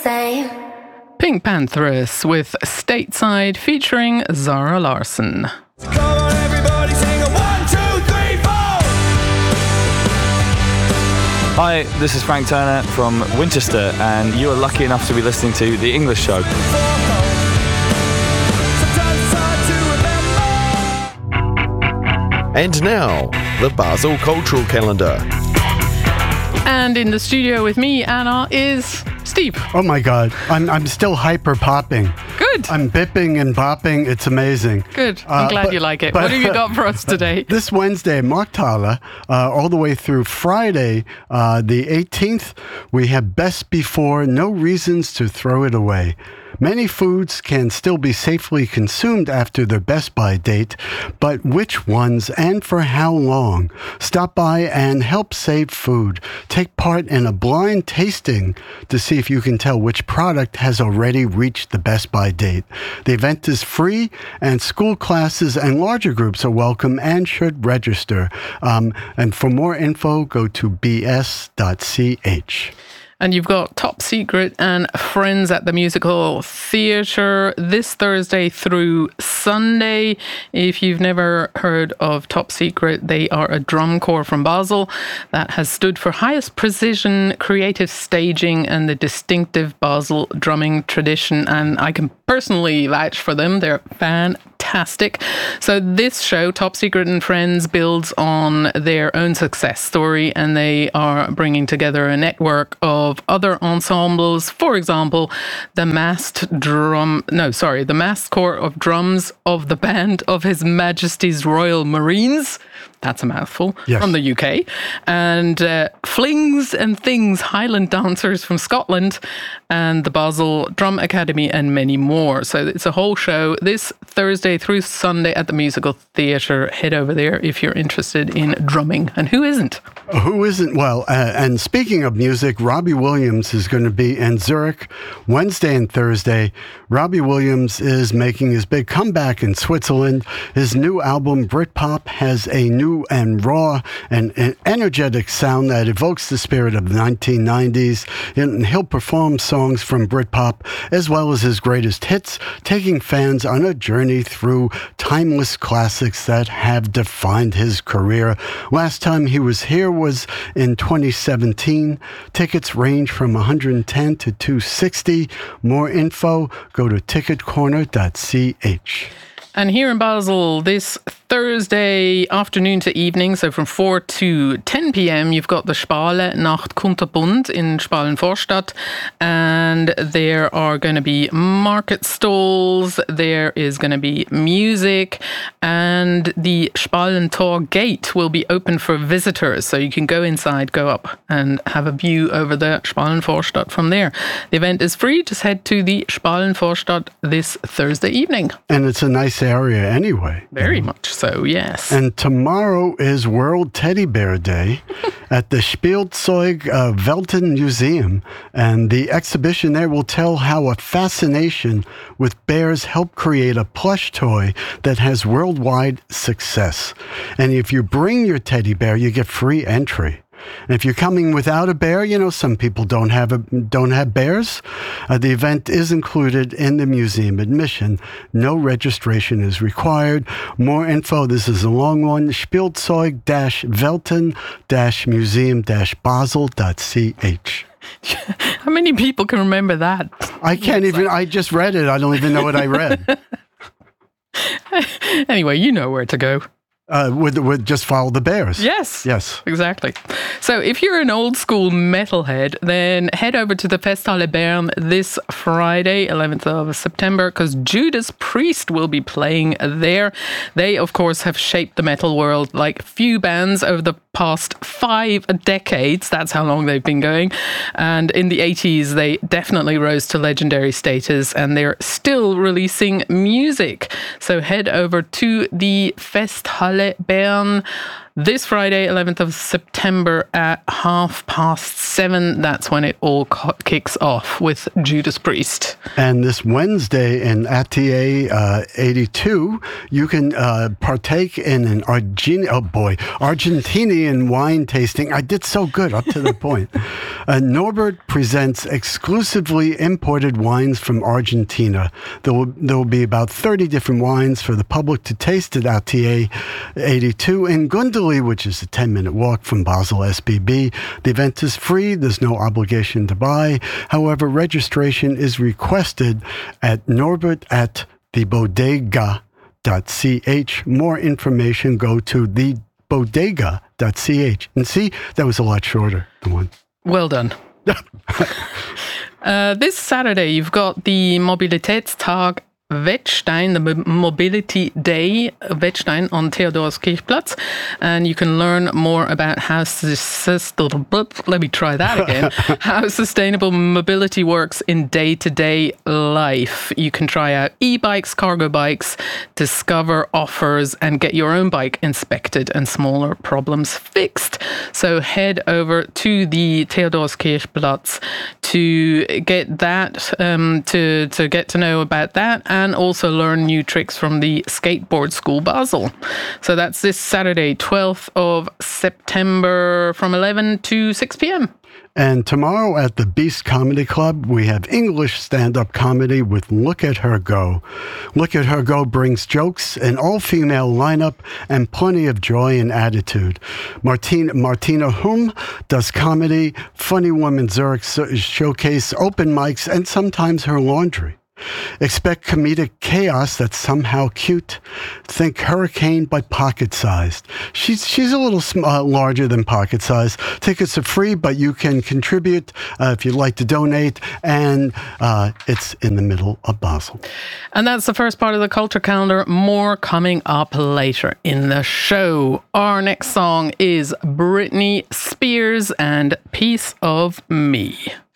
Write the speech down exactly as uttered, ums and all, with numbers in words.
same. Pink Panthers with Stateside featuring Zara Larsson. Come on, everybody, sing a one, two, three, four. Hi, this is Frank Turner from Winchester, and you are lucky enough to be listening to The English Show. And now, the Basel Cultural Calendar. And in the studio with me, Anna, is Steve. Oh my God, I'm I'm still hyper popping. Good. I'm bipping and bopping. It's amazing. Good. I'm Uh, glad but- you like it. but- What have you got for us today? This Wednesday, Markthalle, uh, all the way through Friday, uh, the eighteenth, we have Best Before, No Reasons to Throw It Away. Many foods can still be safely consumed after their best by date, but which ones and for how long? Stop by and help save food. Take part in a blind tasting to see if you can tell which product has already reached the best by date. The event is free, and school classes and larger groups are welcome and should register. Um, and for more info, go to b s dot c h. And you've got Top Secret and Friends at the Musical Theatre this Thursday through Sunday. If you've never heard of Top Secret, they are a drum corps from Basel that has stood for highest precision, creative staging, and the distinctive Basel drumming tradition. And I can personally vouch for them. They're fantastic. So this show, Top Secret and Friends, builds on their own success story, and they are bringing together a network of other ensembles. For example, the masked drum, no, sorry, the masked corps of drums of the Band of His Majesty's Royal Marines. That's a mouthful. Yes. From the U K. And uh, Flings and Things Highland dancers from Scotland, and the Basel Drum Academy, and many more. So it's a whole show this Thursday through Sunday at the Musical Theatre. Head over there if you're interested in drumming. And who isn't? Who isn't? Well, uh, and speaking of music, Robbie Williams is going to be in Zurich Wednesday and Thursday. Robbie Williams is making his big comeback in Switzerland. His new album, Britpop, has a new and raw and, and energetic sound that evokes the spirit of the nineteen nineties. And he'll perform songs from Britpop as well as his greatest hits, taking fans on a journey through timeless classics that have defined his career. Last time he was here was in twenty seventeen. Tickets range from one hundred ten to two hundred sixty. More info, go to ticket corner dot c h. And here in Basel, this Thursday afternoon to evening, so from four to ten p.m, you've got the Spale Nacht Kunterbunt in Spalenvorstadt, and there are going to be market stalls, there is going to be music, and the Spalentor Gate will be open for visitors, so you can go inside, go up and have a view over the Spalenvorstadt from there. The event is free, just head to the Spalenvorstadt this Thursday evening. And it's a nice area anyway. Very much so, yes. And tomorrow is World Teddy Bear Day at the Spielzeug uh, Welten Museum. And the exhibition there will tell how a fascination with bears helped create a plush toy that has worldwide success. And if you bring your teddy bear, you get free entry. And if you're coming without a bear, you know, some people don't have a, don't have bears. Uh, the event is included in the museum admission. No registration is required. More info, this is a long one, Spielzeug-Welten-Museum-Basel dot c h. How many people can remember that? I can't even, I just read it. I don't even know what I read. Anyway, you know where to go. Uh, with, with just follow the bears. Yes. Yes. Exactly. So if you're an old school metalhead, then head over to the Festhalle Bern this Friday, eleventh of September, because Judas Priest will be playing there. They, of course, have shaped the metal world like few bands over the past five decades. That's how long they've been going. And in the eighties, they definitely rose to legendary status, and they're still releasing music. So head over to the Festhalle Bern This Friday, eleventh of September at half past seven. That's when it all co- kicks off with Judas Priest. And this Wednesday in A T A uh, eighty-two, you can uh, partake in an Argin- oh boy, Argentinian wine tasting. I did so good up to the point. Uh, Norbert presents exclusively imported wines from Argentina. There will, there will be about thirty different wines for the public to taste at A T A eighty-two in Gundel, which is a ten-minute walk from Basel S B B. The event is free. There's no obligation to buy. However, registration is requested at Norbert at the bodega dot c h. More information, go to the bodega dot c h. And see, that was a lot shorter, the one. Well done. uh, this Saturday, you've got the Mobilitätstag Wettstein, the Mo- Mobility Day, Wettstein on Theodorskirchplatz, and you can learn more about how sustainable, let me try that again, how sustainable mobility works in day-to-day life. You can try out e-bikes, cargo bikes, discover offers, and get your own bike inspected and smaller problems fixed. So head over to the Theodorskirchplatz to get that, um, to, to get to know about that, and also learn new tricks from the Skateboard School Basel. So that's this Saturday, twelfth of September from eleven to six p.m. And tomorrow at the Beast Comedy Club, we have English stand-up comedy with Look at Her Go. Look at Her Go brings jokes, an all-female lineup, and plenty of joy and attitude. Martina, Martina Hum does comedy, Funny Woman Zurich showcase, open mics, and sometimes her laundry. Expect comedic chaos that's somehow cute. Think Hurricane but pocket-sized. She's she's a little sm- uh, larger than pocket-sized. Tickets are free, but you can contribute uh, if you'd like to donate, and uh, it's in the middle of Basel. And that's the first part of the Culture Calendar. More coming up later in the show. Our next song is Britney Spears and Piece of Me.